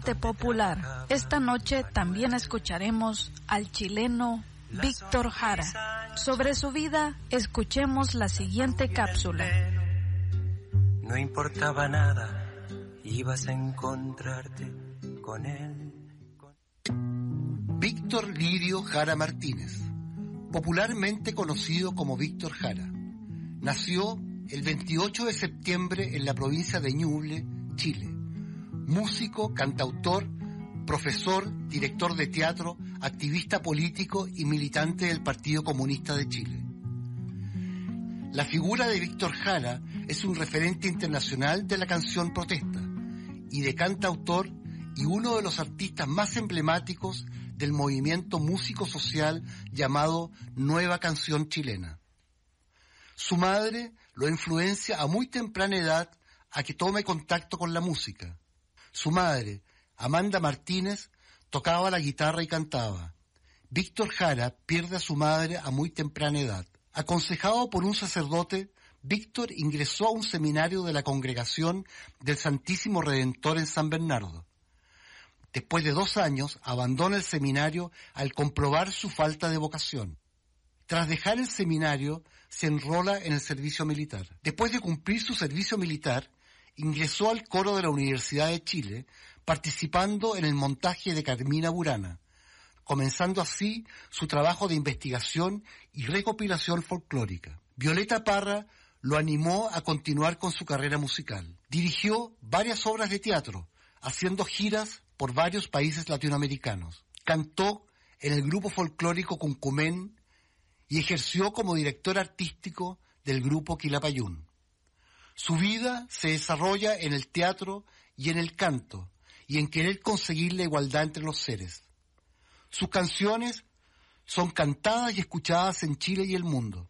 popular. Esta noche también escucharemos al chileno Víctor Jara. Sobre su vida, escuchemos la siguiente cápsula. No importaba nada, ibas a encontrarte con él. Víctor Lirio Jara Martínez, popularmente conocido como Víctor Jara, nació el 28 de septiembre en la provincia de Ñuble, Chile. Músico, cantautor, profesor, director de teatro, activista político y militante del Partido Comunista de Chile. La figura de Víctor Jara es un referente internacional de la canción protesta y de cantautor y uno de los artistas más emblemáticos del movimiento músico social llamado Nueva Canción Chilena. Su madre lo influencia a muy temprana edad a que tome contacto con la música. Su madre, Amanda Martínez, tocaba la guitarra y cantaba. Víctor Jara pierde a su madre a muy temprana edad. Aconsejado por un sacerdote, Víctor ingresó a un seminario de la Congregación del Santísimo Redentor en San Bernardo. Después de 2 años, abandona el seminario al comprobar su falta de vocación. Tras dejar el seminario, se enrola en el servicio militar. Después de cumplir su servicio militar, ingresó al coro de la Universidad de Chile, participando en el montaje de Carmina Burana, comenzando así su trabajo de investigación y recopilación folclórica. Violeta Parra lo animó a continuar con su carrera musical. Dirigió varias obras de teatro, haciendo giras por varios países latinoamericanos. Cantó en el grupo folclórico Cuncumén y ejerció como director artístico del grupo Quilapayún. Su vida se desarrolla en el teatro y en el canto, y en querer conseguir la igualdad entre los seres. Sus canciones son cantadas y escuchadas en Chile y el mundo.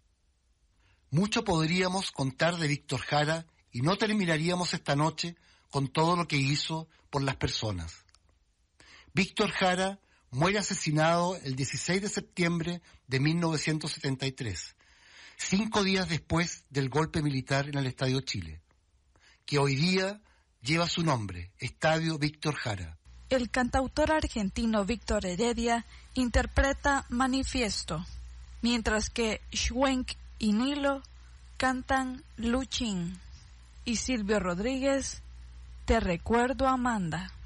Mucho podríamos contar de Víctor Jara y no terminaríamos esta noche con todo lo que hizo por las personas. Víctor Jara muere asesinado el 16 de septiembre de 1973, 5 días después del golpe militar en el Estadio Chile, que hoy día lleva su nombre, Estadio Víctor Jara. El cantautor argentino Víctor Heredia interpreta Manifiesto, mientras que Schwenk y Nilo cantan Luchín y Silvio Rodríguez, Te recuerdo Amanda.